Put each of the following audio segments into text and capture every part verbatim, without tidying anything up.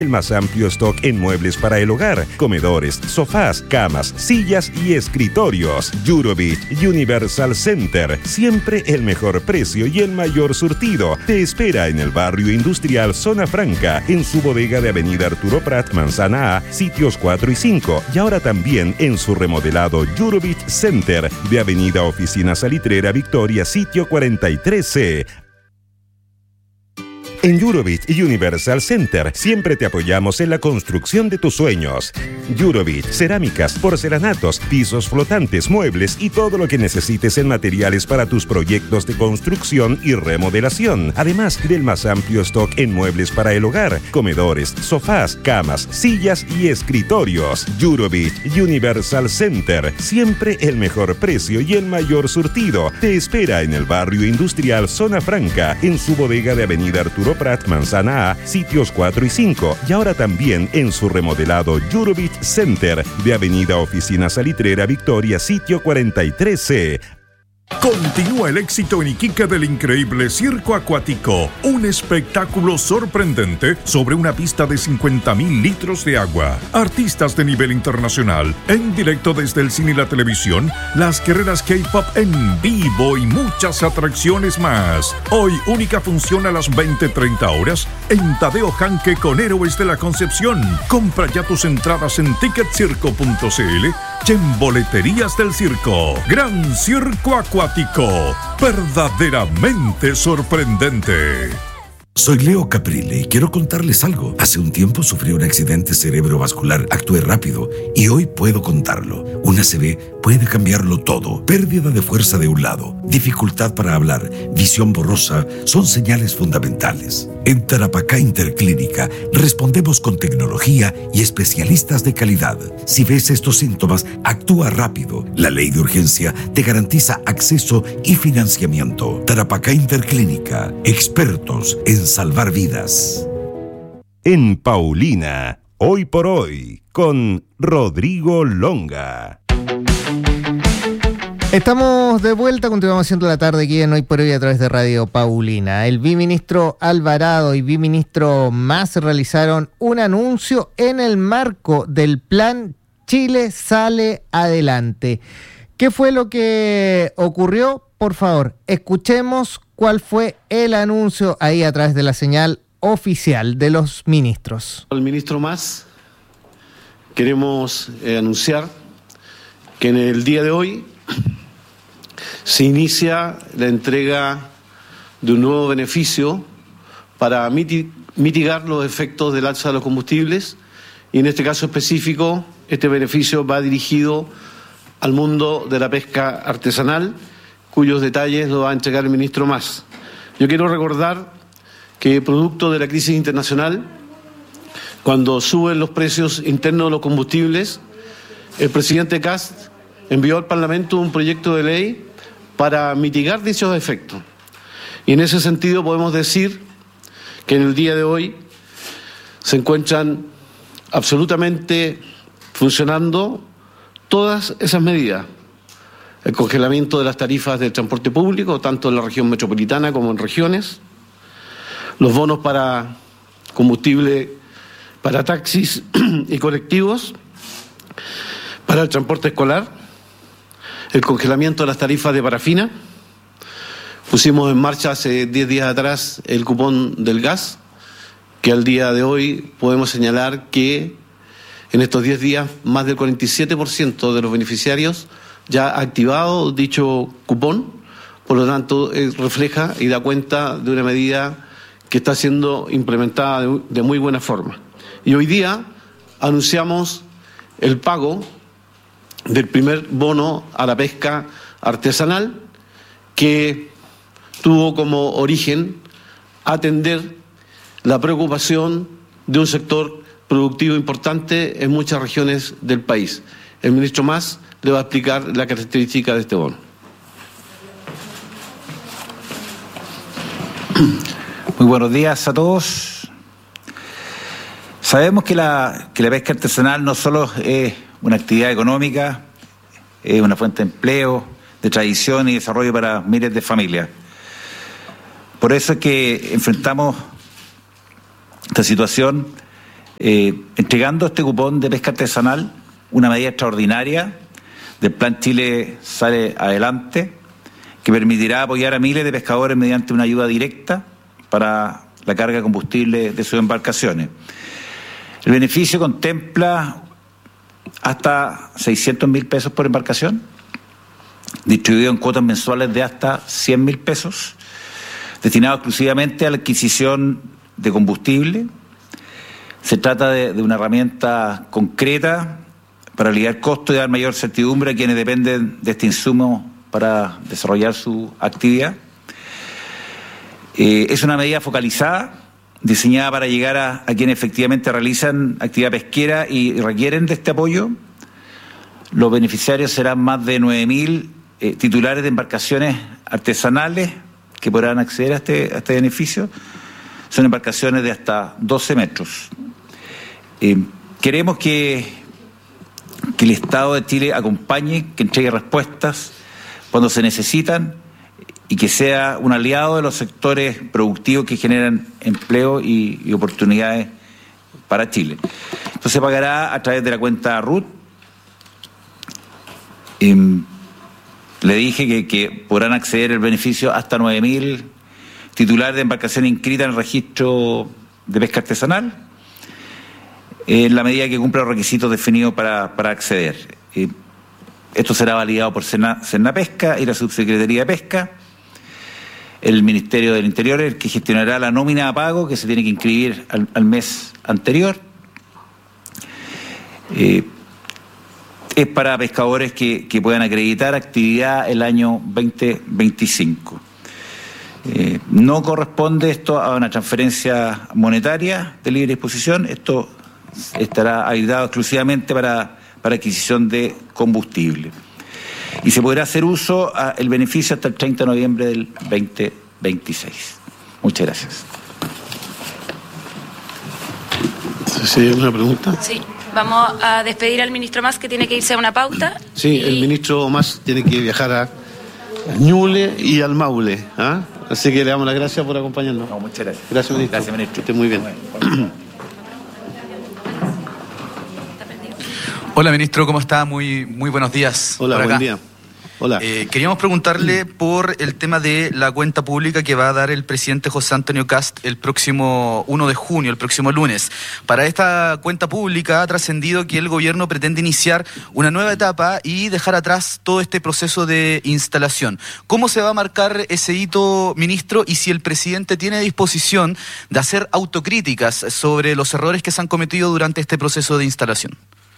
El más amplio stock en muebles para el hogar, comedores, sofás, camas, sillas y escritorios. Jurovich Universal Center, siempre el mejor precio y el mayor surtido. Te espera en el barrio industrial Zona Franca, en su bodega de Avenida Arturo Prat, Manzana A, sitios cuatro y cinco, y ahora también en su remodelado Jurovich Center, de Avenida Oficina Salitrera Victoria, sitio cuarenta y tres C. En Jurovich Universal Center siempre te apoyamos en la construcción de tus sueños. Jurovich, cerámicas, porcelanatos, pisos flotantes, muebles y todo lo que necesites en materiales para tus proyectos de construcción y remodelación. Además del más amplio stock en muebles para el hogar, comedores, sofás, camas, sillas y escritorios. Jurovich Universal Center, siempre el mejor precio y el mayor surtido. Te espera en el barrio industrial Zona Franca, en su bodega de Avenida Arturo Prat, Manzana A, sitios cuatro y cinco, y ahora también en su remodelado Jurovich Center, de Avenida Oficina Salitrera Victoria, sitio cuarenta y tres C. Continúa el éxito en Iquique del increíble Circo Acuático, un espectáculo sorprendente sobre una pista de cincuenta mil litros de agua. Artistas de nivel internacional, en directo desde el cine y la televisión, las carreras K-pop en vivo y muchas atracciones más. Hoy, única función a las veinte treinta horas en Tadeo Janque con Héroes de la Concepción. Compra ya tus entradas en ticket circo punto c l y en Boleterías del Circo. Gran Circo Acuático, verdaderamente sorprendente. Soy Leo Caprile y quiero contarles algo. Hace un tiempo sufrí un accidente cerebrovascular, actué rápido y hoy puedo contarlo. Una A C V puede cambiarlo todo. Pérdida de fuerza de un lado, dificultad para hablar, visión borrosa, son señales fundamentales. En Tarapacá Interclínica respondemos con tecnología y especialistas de calidad. Si ves estos síntomas, actúa rápido. La ley de urgencia te garantiza acceso y financiamiento. Tarapacá Interclínica, expertos en salvar vidas. En Paulina, hoy por hoy, con Rodrigo Longa. Estamos de vuelta, continuamos haciendo la tarde aquí en Hoy por Hoy a través de Radio Paulina. El viceministro Alvarado y viceministro Mas realizaron un anuncio en el marco del plan Chile Sale Adelante. ¿Qué fue lo que ocurrió? Por favor, escuchemos cuál fue el anuncio ahí a través de la señal oficial de los ministros. Al ministro Mas queremos eh, anunciar que en el día de hoy se inicia la entrega de un nuevo beneficio para mitigar los efectos del alza de los combustibles, y en este caso específico este beneficio va dirigido al mundo de la pesca artesanal, cuyos detalles lo va a entregar el ministro Mas. Yo quiero recordar que producto de la crisis internacional, cuando suben los precios internos de los combustibles, el presidente Kast envió al Parlamento un proyecto de ley para mitigar dichos efectos. Y en ese sentido podemos decir que en el día de hoy se encuentran absolutamente funcionando todas esas medidas. El congelamiento de las tarifas del transporte público, tanto en la región metropolitana como en regiones, los bonos para combustible para taxis y colectivos, para el transporte escolar, el congelamiento de las tarifas de parafina. Pusimos en marcha hace diez días atrás el cupón del gas, que al día de hoy podemos señalar que en estos diez días más del cuarenta y siete por ciento de los beneficiarios ya ha activado dicho cupón. Por lo tanto, eh, refleja y da cuenta de una medida que está siendo implementada de, de muy buena forma. Y hoy día anunciamos el pago del primer bono a la pesca artesanal, que tuvo como origen atender la preocupación de un sector productivo importante en muchas regiones del país. El ministro Mas le va a explicar la característica de este bono. Muy buenos días a todos. Sabemos que la, que la pesca artesanal no solo es una actividad económica, es una fuente de empleo, de tradición y desarrollo para miles de familias. Por eso es que enfrentamos esta situación eh, entregando este cupón de pesca artesanal, una medida extraordinaria del Plan Chile Sale Adelante, que permitirá apoyar a miles de pescadores mediante una ayuda directa para la carga de combustible de sus embarcaciones. El beneficio contempla hasta seiscientos mil pesos por embarcación, distribuido en cuotas mensuales de hasta cien mil pesos, destinado exclusivamente a la adquisición de combustible. Se trata de, de una herramienta concreta para aliviar costos y dar mayor certidumbre a quienes dependen de este insumo para desarrollar su actividad. Eh, es una medida focalizada, diseñada para llegar a, a quienes efectivamente realizan actividad pesquera y, y requieren de este apoyo. Los beneficiarios serán más de nueve mil eh, titulares de embarcaciones artesanales que podrán acceder a este, a este beneficio. Son embarcaciones de hasta doce metros. Eh, queremos que, que el Estado de Chile acompañe, que entregue respuestas cuando se necesitan y que sea un aliado de los sectores productivos que generan empleo y, y oportunidades para Chile. Esto se pagará a través de la cuenta R U T. Eh, le dije que, que podrán acceder al beneficio hasta nueve mil titulares de embarcación inscritas en el registro de pesca artesanal, en la medida que cumpla los requisitos definidos para, para acceder. Eh, Esto será validado por Sena, Senapesca y la Subsecretaría de Pesca. El Ministerio del Interior es el que gestionará la nómina a pago que se tiene que inscribir al, al mes anterior. Eh, es para pescadores que, que puedan acreditar actividad el año veinte veinticinco. Eh, no corresponde esto a una transferencia monetaria de libre disposición. Esto estará habilitado exclusivamente para... para adquisición de combustible. Y se podrá hacer uso a el beneficio hasta el treinta de noviembre del veinte veintiséis. Muchas gracias. ¿Sí hay una pregunta? Sí, vamos a despedir al ministro Mas, que tiene que irse a una pauta. Sí, y... el ministro Mas tiene que viajar a Ñuble y al Maule. ¿Ah? Así que le damos las gracias por acompañarnos. No, muchas gracias. Gracias, ministro. Gracias, ministro. Que esté muy bien. Hola, ministro, ¿cómo está? Muy, muy buenos días. Hola, buen día. Hola. Eh, queríamos preguntarle por el tema de la cuenta pública que va a dar el presidente José Antonio Kast el próximo uno de junio, el próximo lunes. Para esta cuenta pública ha trascendido que el gobierno pretende iniciar una nueva etapa y dejar atrás todo este proceso de instalación. ¿Cómo se va a marcar ese hito, ministro? Y si el presidente tiene disposición de hacer autocríticas sobre los errores que se han cometido durante este proceso de instalación.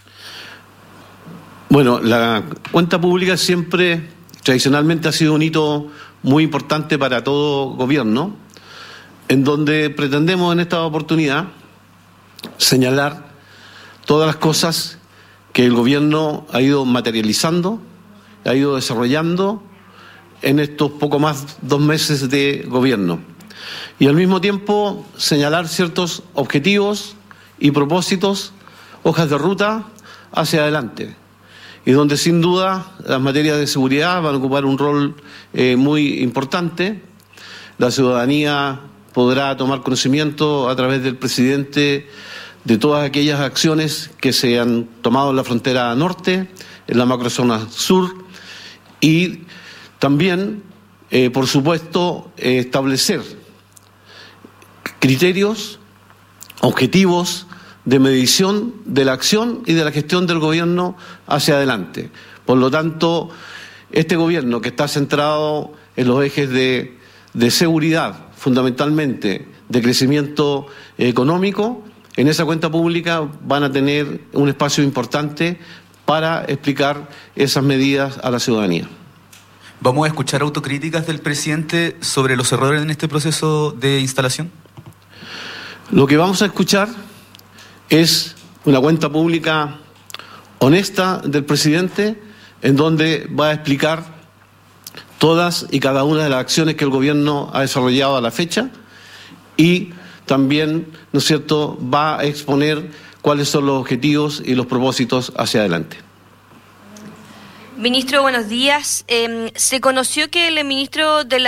Bueno, la cuenta pública siempre, tradicionalmente, ha sido un hito muy importante para todo gobierno, en donde pretendemos en esta oportunidad señalar todas las cosas que el gobierno ha ido materializando, ha ido desarrollando en estos poco más de dos meses de gobierno. Y al mismo tiempo señalar ciertos objetivos y propósitos, hojas de ruta hacia adelante. Y donde sin duda las materias de seguridad van a ocupar un rol eh, muy importante. La ciudadanía podrá tomar conocimiento a través del presidente de todas aquellas acciones que se han tomado en la frontera norte, en la macrozona sur, y también, eh, por supuesto, eh, establecer criterios, objetivos de medición de la acción y de la gestión del gobierno hacia adelante. Por lo tanto, este gobierno, que está centrado en los ejes de, de seguridad, fundamentalmente de crecimiento económico, en esa cuenta pública van a tener un espacio importante para explicar esas medidas a la ciudadanía. ¿Vamos a escuchar autocríticas del presidente sobre los errores en este proceso de instalación? Lo que vamos a escuchar es una cuenta pública honesta del presidente, en donde va a explicar todas y cada una de las acciones que el gobierno ha desarrollado a la fecha, y también, ¿no es cierto?, va a exponer cuáles son los objetivos y los propósitos hacia adelante. Ministro, buenos días. Eh, se conoció que el ministro de la S E C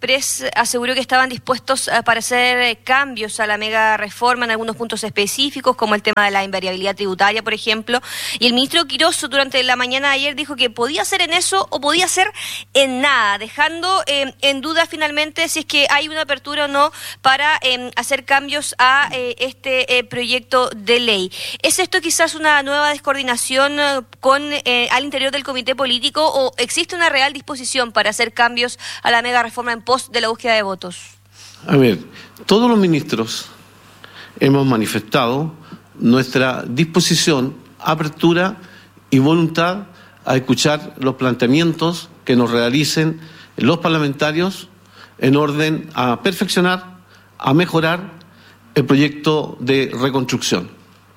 Express aseguró que estaban dispuestos para hacer cambios a la mega reforma en algunos puntos específicos, como el tema de la invariabilidad tributaria, por ejemplo. Y el ministro Quirós durante la mañana de ayer dijo que podía ser en eso o podía ser en nada, dejando eh, en duda finalmente si es que hay una apertura o no para eh, hacer cambios a eh, este eh, proyecto de ley. ¿Es esto quizás una nueva descoordinación eh, con eh, al interior del comité político o existe una real disposición para hacer cambios a la mega reforma en pos de la búsqueda de votos? A ver, todos los ministros hemos manifestado nuestra disposición, apertura y voluntad a escuchar los planteamientos que nos realicen los parlamentarios en orden a perfeccionar, a mejorar el proyecto de reconstrucción.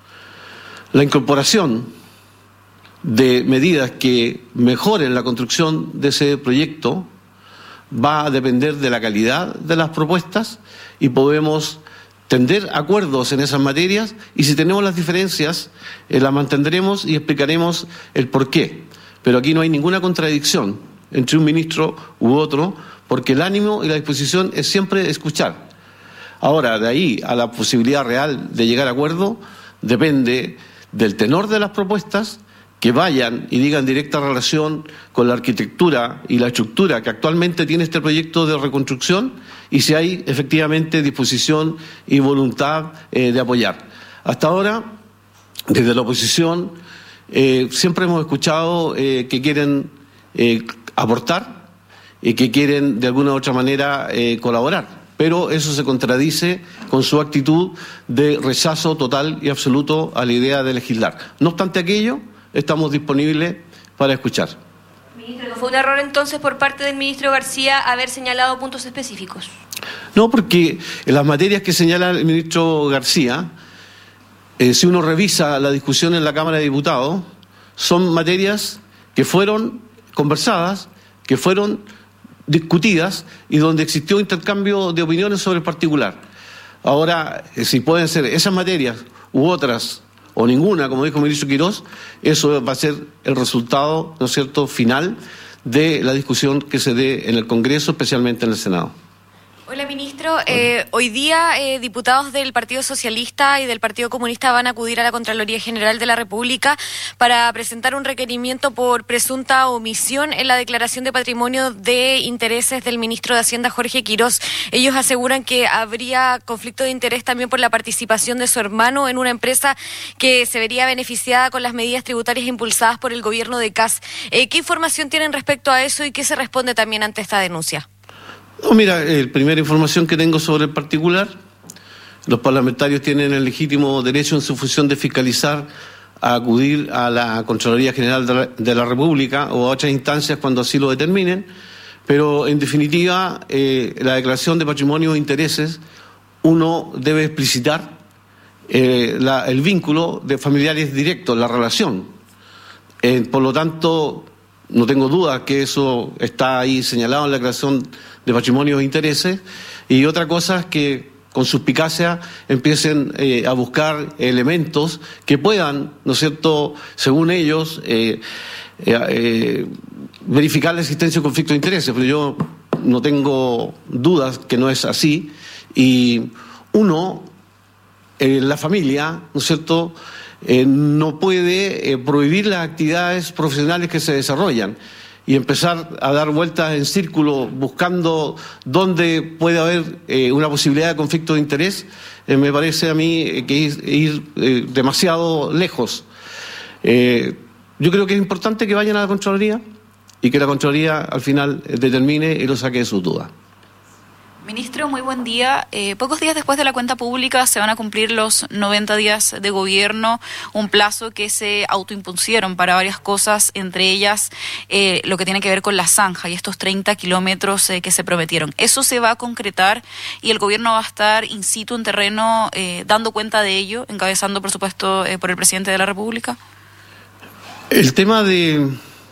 La incorporación de medidas que mejoren la construcción de ese proyecto va a depender de la calidad de las propuestas y podemos tender acuerdos en esas materias y si tenemos las diferencias eh, las mantendremos y explicaremos el porqué. Pero aquí no hay ninguna contradicción entre un ministro u otro porque el ánimo y la disposición es siempre escuchar. Ahora, de ahí a la posibilidad real de llegar a acuerdo depende del tenor de las propuestas que vayan y digan directa relación con la arquitectura y la estructura que actualmente tiene este proyecto de reconstrucción y si hay efectivamente disposición y voluntad eh, de apoyar. Hasta ahora, desde la oposición, eh, siempre hemos escuchado eh, que quieren eh, aportar y que quieren de alguna u otra manera eh, colaborar, pero eso se contradice con su actitud de rechazo total y absoluto a la idea de legislar. No obstante aquello, estamos disponibles para escuchar. Ministro, ¿fue un error entonces por parte del ministro García haber señalado puntos específicos? No, porque en las materias que señala el ministro García, eh, si uno revisa la discusión en la Cámara de Diputados, son materias que fueron conversadas, que fueron discutidas y donde existió intercambio de opiniones sobre el particular. Ahora, eh, si pueden ser esas materias u otras o ninguna, como dijo el ministro Quirós, eso va a ser el resultado, ¿no es cierto?, final de la discusión que se dé en el Congreso, especialmente en el Senado. Hola, ministro. Eh, hoy día eh, diputados del Partido Socialista y del Partido Comunista van a acudir a la Contraloría General de la República para presentar un requerimiento por presunta omisión en la declaración de patrimonio de intereses del ministro de Hacienda, Jorge Quirós. Ellos aseguran que habría conflicto de interés también por la participación de su hermano en una empresa que se vería beneficiada con las medidas tributarias impulsadas por el gobierno de Kast. Eh, ¿Qué información tienen respecto a eso y qué se responde también ante esta denuncia? No, mira, la primera información que tengo sobre el particular, los parlamentarios tienen el legítimo derecho en su función de fiscalizar a acudir a la Contraloría General de la, de la República o a otras instancias cuando así lo determinen, pero en definitiva eh, la declaración de patrimonio e intereses uno debe explicitar eh, la, el vínculo de familiares directos, la relación. Eh, por lo tanto, no tengo duda que eso está ahí señalado en la declaración de patrimonio e intereses, y otra cosa es que con suspicacia empiecen eh, a buscar elementos que puedan, ¿no es cierto?, según ellos, eh, eh, eh, verificar la existencia de un conflicto de intereses, pero yo no tengo dudas que no es así, y uno, eh, la familia, ¿no es cierto?, Eh, no puede eh, prohibir las actividades profesionales que se desarrollan y empezar a dar vueltas en círculo buscando dónde puede haber eh, una posibilidad de conflicto de interés, eh, me parece a mí eh, que es ir eh, demasiado lejos. Eh, yo creo que es importante que vayan a la Contraloría y que la Contraloría al final eh, determine y lo saque de sus dudas. Ministro, muy buen día. Eh, pocos días después de la cuenta pública se van a cumplir los noventa días de gobierno, un plazo que se autoimpusieron para varias cosas, entre ellas eh, lo que tiene que ver con la zanja y estos treinta kilómetros eh, que se prometieron. ¿Eso se va a concretar y el gobierno va a estar in situ en terreno eh, dando cuenta de ello, encabezando, por supuesto, eh, por el presidente de la República? El tema de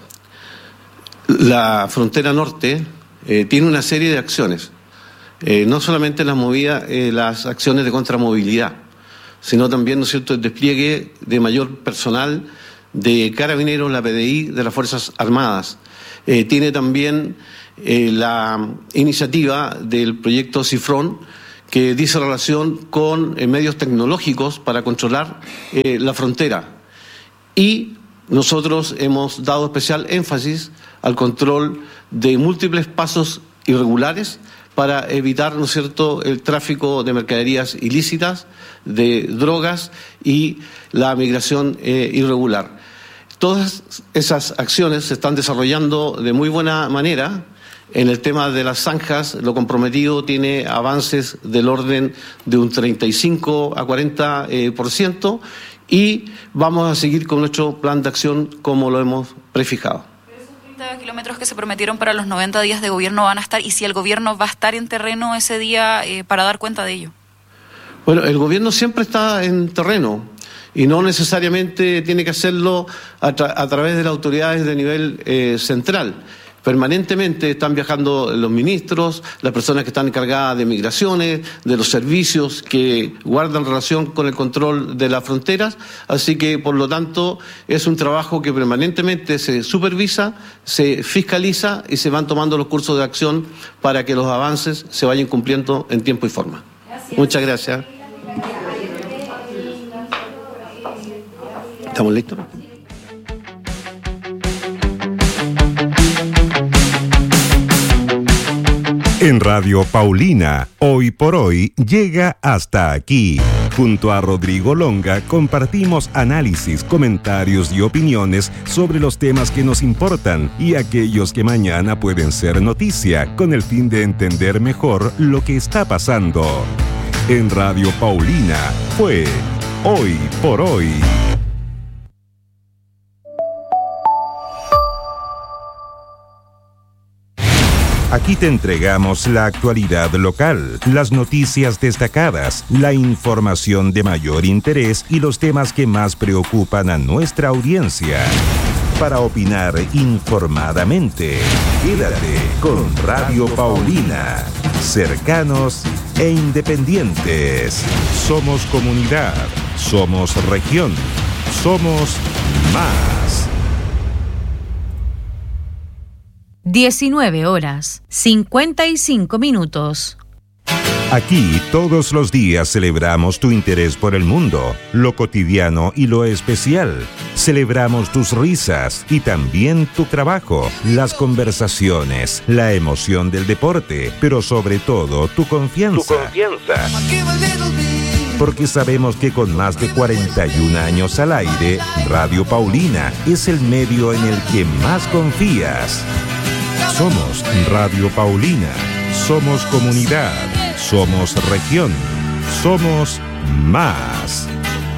la frontera norte eh, tiene una serie de acciones. Eh, no solamente las movidas, eh, las acciones de contramovilidad, sino también, ¿no es cierto?, el despliegue de mayor personal de Carabineros, la P D I, de las Fuerzas Armadas. Eh, tiene también eh, la iniciativa del proyecto Cifrón, que dice relación con eh, medios tecnológicos para controlar eh, la frontera. Y nosotros hemos dado especial énfasis al control de múltiples pasos irregulares para evitar, ¿no es cierto?, el tráfico de mercaderías ilícitas, de drogas y la migración eh, irregular. Todas esas acciones se están desarrollando de muy buena manera. En el tema de las zanjas, lo comprometido tiene avances del orden de un treinta y cinco a cuarenta eh, por ciento y vamos a seguir con nuestro plan de acción como lo hemos prefijado. treinta kilómetros que se prometieron para los noventa días de gobierno van a estar, y si el gobierno va a estar en terreno ese día eh, para dar cuenta de ello. Bueno, el gobierno siempre está en terreno y no necesariamente tiene que hacerlo a, tra- a través de las autoridades de nivel eh, central. Permanentemente están viajando los ministros, las personas que están encargadas de migraciones, de los servicios que guardan relación con el control de las fronteras, así que por lo tanto es un trabajo que permanentemente se supervisa, se fiscaliza y se van tomando los cursos de acción para que los avances se vayan cumpliendo en tiempo y forma. Gracias. Muchas gracias. ¿Estamos listos? En Radio Paulina, Hoy por Hoy, llega hasta aquí. Junto a Rodrigo Longa compartimos análisis, comentarios y opiniones sobre los temas que nos importan y aquellos que mañana pueden ser noticia, con el fin de entender mejor lo que está pasando. En Radio Paulina fue Hoy por Hoy. Aquí te entregamos la actualidad local, las noticias destacadas, la información de mayor interés y los temas que más preocupan a nuestra audiencia. Para opinar informadamente, quédate con Radio Paulina. Cercanos e independientes. Somos comunidad, somos región, somos más. diecinueve horas, cincuenta y cinco minutos. Aquí todos los días celebramos tu interés por el mundo, lo cotidiano y lo especial. Celebramos tus risas y también tu trabajo, las conversaciones, la emoción del deporte, pero sobre todo tu confianza. Tu confianza. Porque sabemos que con más de cuarenta y un años al aire, Radio Paulina es el medio en el que más confías. Somos Radio Paulina, somos comunidad, somos región, somos más.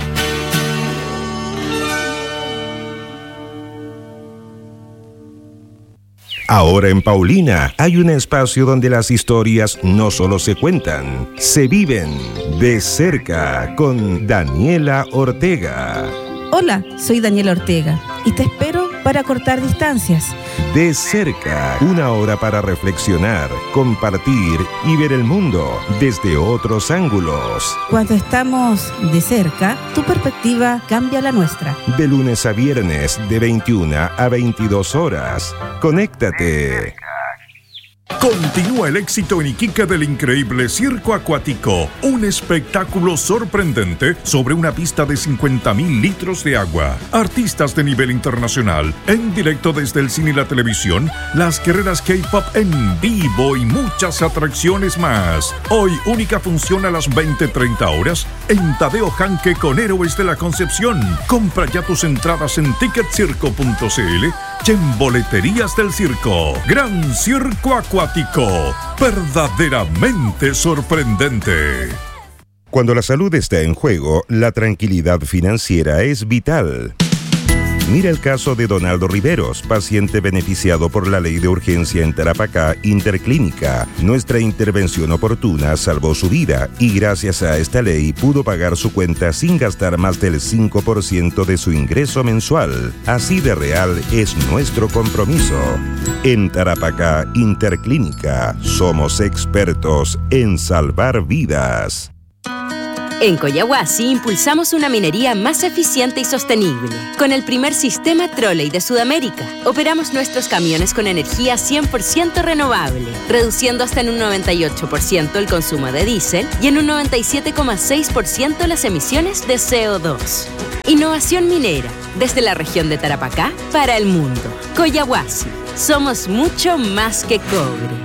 Ahora en Paulina hay un espacio donde las historias no solo se cuentan, se viven de cerca con Daniela Ortega. Hola, soy Daniela Ortega y te espero para cortar distancias. De cerca, una hora para reflexionar, compartir y ver el mundo desde otros ángulos. Cuando estamos de cerca, tu perspectiva cambia la nuestra. De lunes a viernes, de veintiuna a veintidós horas. Conéctate. Continúa el éxito en Iquique del increíble Circo Acuático, un espectáculo sorprendente sobre una pista de cincuenta mil litros de agua. Artistas de nivel internacional, en directo desde el cine y la televisión, las carreras K-pop en vivo y muchas atracciones más. Hoy, única función a las veinte treinta horas en Tadeo Janque con Héroes de la Concepción. Compra ya tus entradas en ticket circo punto c l y en Boleterías del Circo. Gran Circo Acuático, verdaderamente sorprendente. Cuando la salud está en juego, la tranquilidad financiera es vital. Mira el caso de Donaldo Riveros, paciente beneficiado por la ley de urgencia en Tarapacá Interclínica. Nuestra intervención oportuna salvó su vida y gracias a esta ley pudo pagar su cuenta sin gastar más del cinco por ciento de su ingreso mensual. Así de real es nuestro compromiso. En Tarapacá Interclínica somos expertos en salvar vidas. En Collahuasi impulsamos una minería más eficiente y sostenible. Con el primer sistema trolley de Sudamérica, operamos nuestros camiones con energía cien por ciento renovable, reduciendo hasta en un noventa y ocho por ciento el consumo de diésel y en un noventa y siete coma seis por ciento las emisiones de C O dos. Innovación minera, desde la región de Tarapacá para el mundo. Collahuasi, somos mucho más que cobre.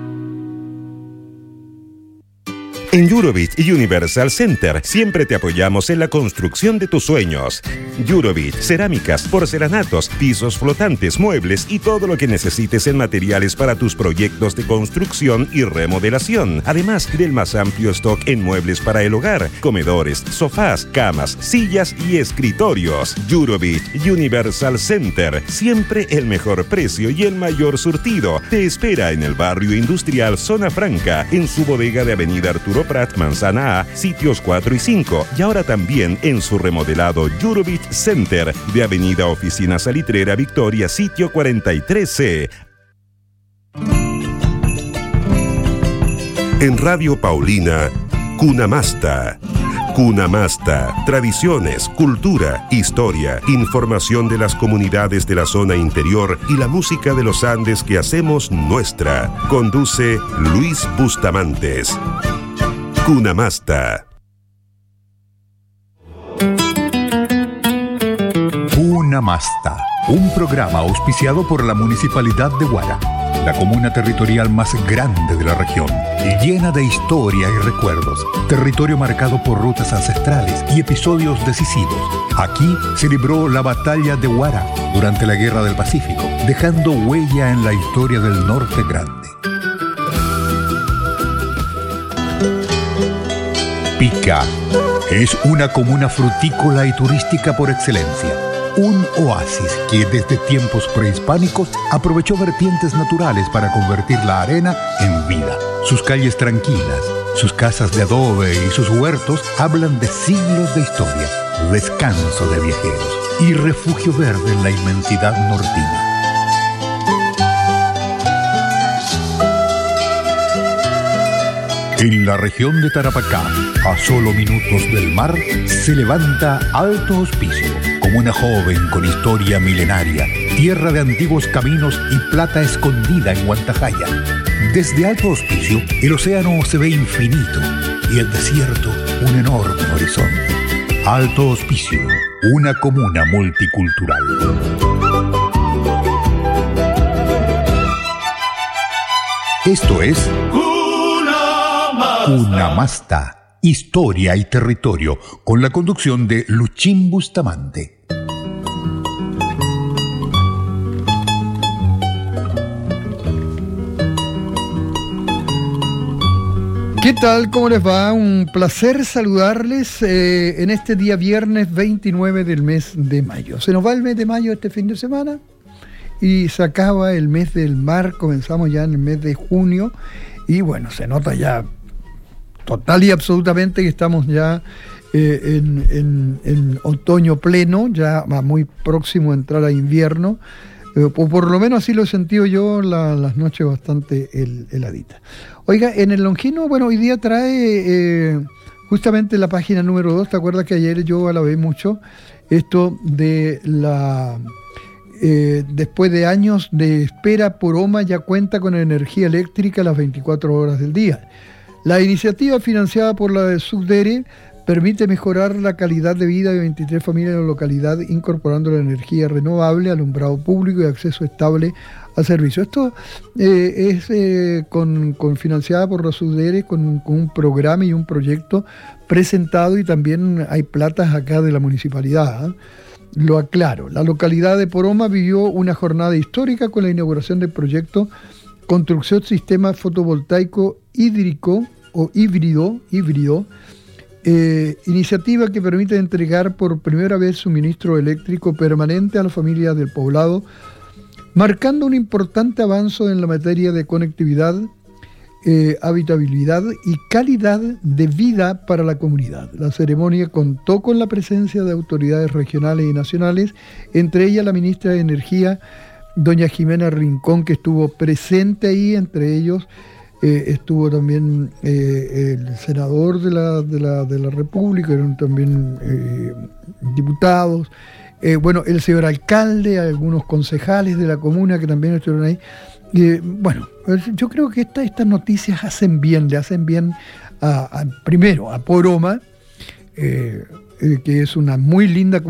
En Jurovich Universal Center siempre te apoyamos en la construcción de tus sueños. Jurovich, cerámicas, porcelanatos, pisos flotantes, muebles y todo lo que necesites en materiales para tus proyectos de construcción y remodelación. Además del más amplio stock en muebles para el hogar, comedores, sofás, camas, sillas y escritorios. Jurovich Universal Center, siempre el mejor precio y el mayor surtido. Te espera en el barrio industrial Zona Franca, en su bodega de Avenida Arturo Prat, Manzana A, sitios cuatro y cinco, y ahora también en su remodelado Jurovich Center de Avenida Oficina Salitrera Victoria, sitio cuarenta y tres C. En Radio Paulina, Cunamasta. Cunamasta, tradiciones, cultura, historia, información de las comunidades de la zona interior y la música de los Andes que hacemos nuestra. Conduce Luis Bustamantes. Cunamasta. Cunamasta, un programa auspiciado por la Municipalidad de Huara, la comuna territorial más grande de la región, llena de historia y recuerdos, territorio marcado por rutas ancestrales y episodios decisivos. Aquí se libró la batalla de Huara durante la Guerra del Pacífico, dejando huella en la historia del Norte Grande. Pica es una comuna frutícola y turística por excelencia. Un oasis que desde tiempos prehispánicos aprovechó vertientes naturales para convertir la arena en vida. Sus calles tranquilas, sus casas de adobe y sus huertos hablan de siglos de historia, descanso de viajeros y refugio verde en la inmensidad nortina. En la región de Tarapacá, a solo minutos del mar, se levanta Alto Hospicio, comuna joven con historia milenaria, tierra de antiguos caminos y plata escondida en Huantajaya. Desde Alto Hospicio, el océano se ve infinito y el desierto un enorme horizonte. Alto Hospicio, una comuna multicultural. Esto es Cunamasta, historia y territorio, con la conducción de Luchín Bustamante. ¿Qué tal? ¿Cómo les va? Un placer saludarles eh, en este día viernes veintinueve del mes de mayo. Se nos va el mes de mayo este fin de semana y se acaba el mes del mar, comenzamos ya en el mes de junio y bueno, se nota ya total y absolutamente que estamos ya eh, en, en, en otoño pleno, ya muy próximo a entrar a invierno, eh, o por lo menos así lo he sentido yo, la, las noches bastante hel, heladitas. Oiga, en el Longino, bueno, hoy día trae eh, justamente la página número dos, ¿te acuerdas que ayer yo alabé mucho esto de la... Eh, después de años de espera, Poroma ya cuenta con energía eléctrica las veinticuatro horas del día? La iniciativa financiada por la Subdere permite mejorar la calidad de vida de veintitrés familias de la localidad, incorporando la energía renovable, alumbrado público y acceso estable a servicio. Esto eh, es eh, con, con financiada por la Subdere con, con un programa y un proyecto presentado, y también hay platas acá de la municipalidad, ¿eh? Lo aclaro. La localidad de Poroma vivió una jornada histórica con la inauguración del proyecto Construcción Sistema Fotovoltaico Hídrico o híbrido, híbrido eh, iniciativa que permite entregar por primera vez suministro eléctrico permanente a las familias del poblado, marcando un importante avance en la materia de conectividad, eh, habitabilidad y calidad de vida para la comunidad. La ceremonia contó con la presencia de autoridades regionales y nacionales, entre ellas la ministra de Energía, doña Jimena Rincón, que estuvo presente ahí, entre ellos eh, estuvo también eh, el senador de la, de la, de la República, eran también eh, diputados, eh, bueno, el señor alcalde, algunos concejales de la comuna que también estuvieron ahí. Eh, bueno, yo creo que esta, estas noticias hacen bien, le hacen bien a, a, primero a Poroma, eh, eh, que es una muy linda